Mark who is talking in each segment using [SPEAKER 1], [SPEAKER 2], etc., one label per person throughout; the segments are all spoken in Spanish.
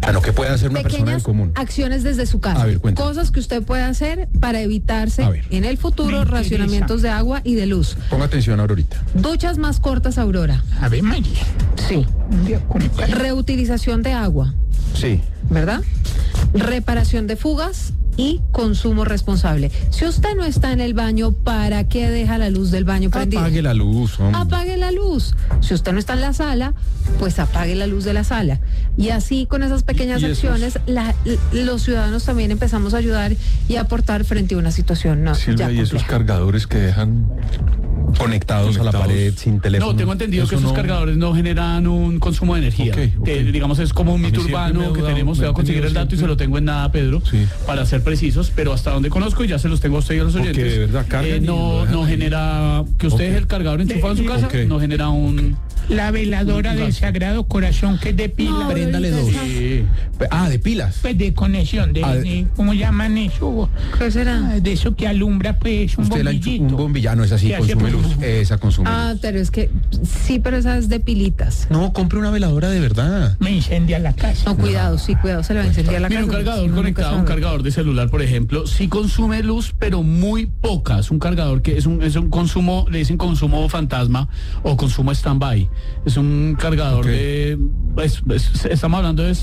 [SPEAKER 1] lo que puede hacer una persona del
[SPEAKER 2] Pequeñas
[SPEAKER 1] común.
[SPEAKER 2] acciones desde su casa.
[SPEAKER 1] A ver, cuéntame.
[SPEAKER 2] Cosas que usted puede hacer para evitarse
[SPEAKER 1] A ver.
[SPEAKER 2] en el futuro
[SPEAKER 3] Me
[SPEAKER 2] racionamientos de agua y de luz.
[SPEAKER 1] Ponga atención ahorita.
[SPEAKER 2] Duchas más cortas, Aurora.
[SPEAKER 3] A ver, María.
[SPEAKER 2] Sí.
[SPEAKER 3] Un día con
[SPEAKER 2] Reutilización de agua,
[SPEAKER 1] Sí.
[SPEAKER 2] ¿verdad? Reparación de fugas y consumo responsable. Si usted no está en el baño, ¿para qué deja la luz del baño prendida?
[SPEAKER 1] Apague la luz, hombre.
[SPEAKER 2] Apague la luz. Si usted no está en la sala, pues apague la luz de la sala. Y así con esas pequeñas
[SPEAKER 1] Y esos-
[SPEAKER 2] acciones, los ciudadanos también empezamos a ayudar y a aportar frente a una situación
[SPEAKER 4] Silvia, y esos
[SPEAKER 2] compleja.
[SPEAKER 4] cargadores que dejan
[SPEAKER 1] Conectados a la pared, sin teléfono.
[SPEAKER 5] No, tengo entendido que
[SPEAKER 4] Eso
[SPEAKER 5] esos
[SPEAKER 4] no-
[SPEAKER 5] cargadores no generan un consumo de energía.
[SPEAKER 4] Ok.
[SPEAKER 5] Que, digamos, es como un
[SPEAKER 4] A mí
[SPEAKER 5] mito
[SPEAKER 4] siempre me
[SPEAKER 5] urbano
[SPEAKER 4] ha
[SPEAKER 5] que
[SPEAKER 4] dado-
[SPEAKER 5] tenemos.
[SPEAKER 4] me
[SPEAKER 5] Te voy a
[SPEAKER 4] he
[SPEAKER 5] conseguir el
[SPEAKER 4] tenido
[SPEAKER 5] dato y se
[SPEAKER 4] siempre.
[SPEAKER 5] lo tengo en nada, Pedro,
[SPEAKER 4] Sí.
[SPEAKER 5] para ser precisos, pero hasta donde conozco, y ya se los tengo a usted y a los
[SPEAKER 4] Porque
[SPEAKER 5] oyentes.
[SPEAKER 4] de verdad cargan y lo
[SPEAKER 5] no
[SPEAKER 4] dejan ahí.
[SPEAKER 5] genera que usted
[SPEAKER 4] Ok.
[SPEAKER 5] deje el cargador enchufado en su casa,
[SPEAKER 4] Ok.
[SPEAKER 5] no genera un.
[SPEAKER 3] La veladora del Sagrado Corazón, que es de pila.
[SPEAKER 2] No,
[SPEAKER 1] Préndale
[SPEAKER 2] ahorita
[SPEAKER 1] dos.
[SPEAKER 5] Sí.
[SPEAKER 1] De pilas.
[SPEAKER 3] Pues de conexión, ¿cómo llaman eso?
[SPEAKER 2] ¿Qué será?
[SPEAKER 3] De eso que alumbra, pues, un
[SPEAKER 1] Usted
[SPEAKER 3] bombillito.
[SPEAKER 1] un bombillano, es así,
[SPEAKER 3] Que hace
[SPEAKER 1] consume luz.
[SPEAKER 3] pum.
[SPEAKER 1] Esa consume
[SPEAKER 2] Ah,
[SPEAKER 1] luz.
[SPEAKER 2] pero es que sí, pero esa es de pilitas.
[SPEAKER 1] No, compre una veladora de verdad.
[SPEAKER 3] Me incendia la casa.
[SPEAKER 2] No, cuidado, sí, cuidado, se le va a incendiar la
[SPEAKER 5] Mira,
[SPEAKER 2] casa.
[SPEAKER 5] un
[SPEAKER 2] porque
[SPEAKER 5] cargador
[SPEAKER 2] si no,
[SPEAKER 5] conectado,
[SPEAKER 2] nunca
[SPEAKER 5] un
[SPEAKER 2] sabe.
[SPEAKER 5] cargador de celular, por ejemplo, sí consume luz, pero muy poca. Es un cargador que es un consumo, le dicen consumo fantasma o consumo stand-by. Es un cargador
[SPEAKER 4] Ok.
[SPEAKER 5] de, estamos hablando de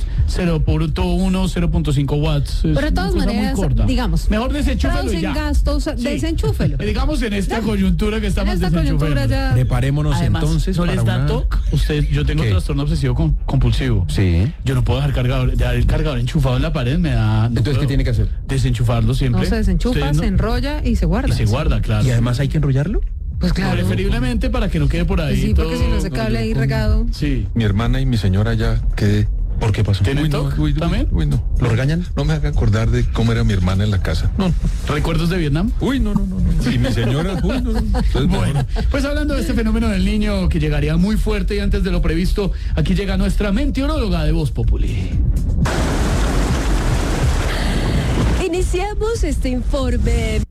[SPEAKER 5] 0.1, 0.5 watts. Es
[SPEAKER 2] Pero de
[SPEAKER 5] una
[SPEAKER 2] todas
[SPEAKER 5] cosa muy
[SPEAKER 2] maneras,
[SPEAKER 5] corta.
[SPEAKER 2] digamos,
[SPEAKER 5] Mejor desenchúfelo y
[SPEAKER 2] traducen
[SPEAKER 5] ya.
[SPEAKER 2] gastos,
[SPEAKER 5] Sí.
[SPEAKER 2] desenchúfelo.
[SPEAKER 5] Digamos en esta coyuntura que
[SPEAKER 2] En
[SPEAKER 5] estamos
[SPEAKER 2] esta coyuntura
[SPEAKER 5] desenchufémoslo.
[SPEAKER 2] ya...
[SPEAKER 1] Preparémonos
[SPEAKER 5] Además,
[SPEAKER 1] entonces
[SPEAKER 5] ¿no les
[SPEAKER 1] para
[SPEAKER 5] da
[SPEAKER 1] una...
[SPEAKER 5] TOC? Yo tengo
[SPEAKER 1] ¿Qué?
[SPEAKER 5] trastorno obsesivo compulsivo.
[SPEAKER 1] Sí.
[SPEAKER 5] Yo no puedo dejar el cargador enchufado en la pared, me da... no
[SPEAKER 1] Entonces, ¿qué
[SPEAKER 5] puedo.
[SPEAKER 1] tiene que hacer?
[SPEAKER 5] Desenchufarlo siempre.
[SPEAKER 2] No se desenchufa,
[SPEAKER 5] Ustedes no-
[SPEAKER 2] se enrolla y se guarda.
[SPEAKER 5] Y se guarda, claro.
[SPEAKER 1] Y además hay que enrollarlo.
[SPEAKER 2] Pues claro.
[SPEAKER 5] Preferiblemente para que no quede por ahí.
[SPEAKER 2] Pues sí, porque
[SPEAKER 5] todo-
[SPEAKER 2] si no ese cable ahí regado.
[SPEAKER 5] Sí.
[SPEAKER 4] Mi hermana y mi señora ya quedé.
[SPEAKER 1] ¿Por qué pasó?
[SPEAKER 5] ¿Tiene TOC también?
[SPEAKER 4] Uy, no.
[SPEAKER 1] ¿Lo regañan?
[SPEAKER 4] No me haga acordar de cómo era mi hermana en la casa. No.
[SPEAKER 5] ¿Recuerdos de Vietnam?
[SPEAKER 4] Uy, no. Y mi señora, uy, no. Entonces,
[SPEAKER 5] Bueno, pues hablando de este fenómeno del niño que llegaría muy fuerte y antes de lo previsto, aquí llega nuestra meteoróloga de Voz Populi.
[SPEAKER 6] Iniciamos este informe